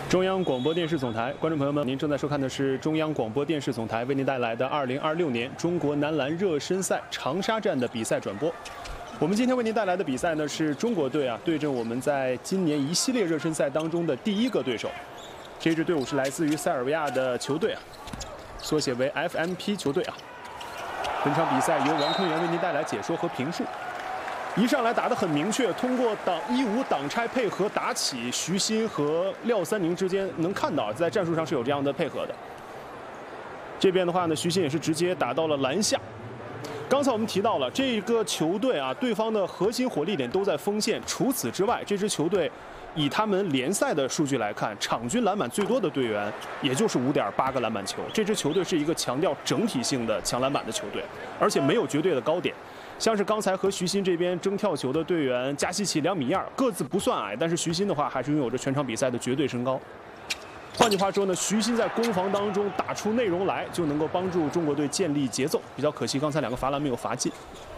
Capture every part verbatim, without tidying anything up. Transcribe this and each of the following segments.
中央广播电视总台，观众朋友们，您正在收看的是中央广播电视总台为您带来的二零二六年中国男篮热身赛长沙站的比赛转播。我们今天为您带来的比赛呢，是中国队啊对阵我们在今年一系列热身赛当中的第一个对手。这支队伍是来自于塞尔维亚的球队啊，缩写为 F M P 球队啊。本场比赛由王坤元为您带来解说和评述。 一上来打得很明确，通过挡一五挡拆配合打起，徐新和廖三宁之间能看到，在战术上是有这样的配合的。这边的话呢，徐新也是直接打到了篮下。刚才我们提到了这个球队啊，对方的核心火力点都在锋线。除此之外，这支球队以他们联赛的数据来看，场均篮板最多的队员也就是 五点八个篮板球。这支球队是一个强调整体性的抢篮板的球队，而且没有绝对的高点。 像是刚才和徐新这边争跳球的队员加西奇两米二，个子不算矮，但是徐新的话还是拥有着全场比赛的绝对身高。换句话说呢，徐新在攻防当中打出内容来，就能够帮助中国队建立节奏。比较可惜，刚才两个罚篮没有罚进。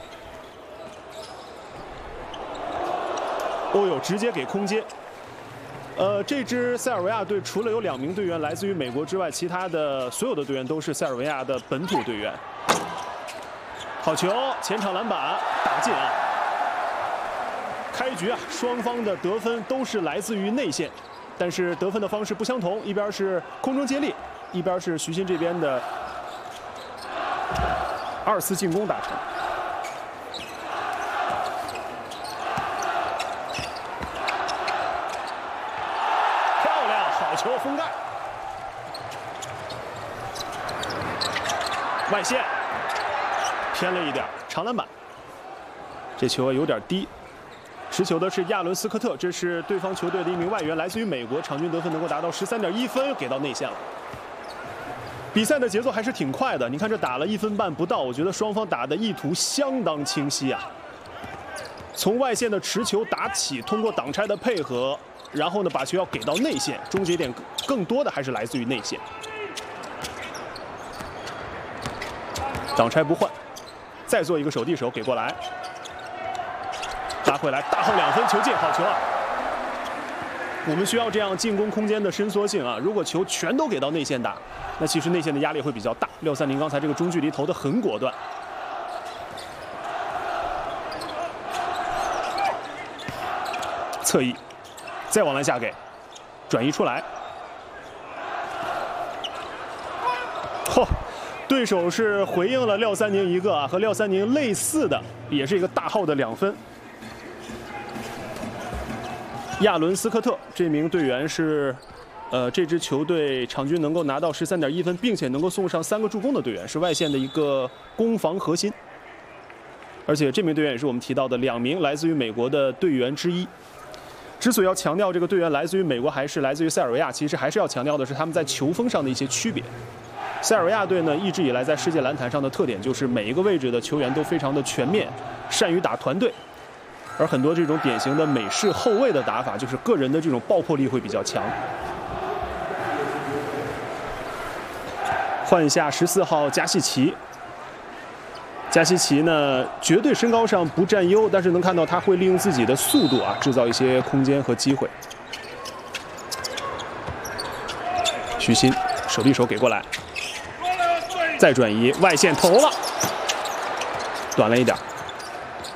哦呦，直接给空接。呃，这支塞尔维亚队除了有两名队员来自于美国之外，其他的所有的队员都是塞尔维亚的本土队员。 好球，前场篮板打进啊！开局啊，双方的得分都是来自于内线，但是得分的方式不相同，一边是空中接力，一边是徐新这边的二次进攻打成。漂亮，好球封盖，外线。 偏了一点，长篮板，这球有点低。持球的是亚伦斯科特，这是对方球队的一名外援，来自于美国，场均得分能够达到十三点一分，给到内线了。比赛的节奏还是挺快的，你看这打了一分半不到，我觉得双方打的意图相当清晰啊。从外线的持球打起，通过挡拆的配合，然后呢把球要给到内线，终结点更多的还是来自于内线。挡拆不换。 再做一个手递手给过来，拉回来，大号两分球进，好球啊！我们需要这样进攻空间的伸缩性啊！如果球全都给到内线打，那其实内线的压力会比较大。廖三宁刚才这个中距离投得很果断，侧翼，再往篮下给，转移出来，嚯！ 对手是回应了廖三宁一个啊，和廖三宁类似的，也是一个大号的两分。亚伦斯科特这名队员是，呃，这支球队场均能够拿到十三点一分，并且能够送上三个助攻的队员，是外线的一个攻防核心。而且这名队员也是我们提到的两名来自于美国的队员之一。之所以要强调这个队员来自于美国还是来自于塞尔维亚，其实还是要强调的是他们在球风上的一些区别。 塞尔维亚队呢，一直以来在世界篮坛上的特点就是每一个位置的球员都非常的全面，善于打团队，而很多这种典型的美式后卫的打法，就是个人的这种爆破力会比较强。换下十四号加西奇，加西奇呢，绝对身高上不占优，但是能看到他会利用自己的速度啊，制造一些空间和机会。徐新手递手给过来。 再转移，外线投了，短了一点。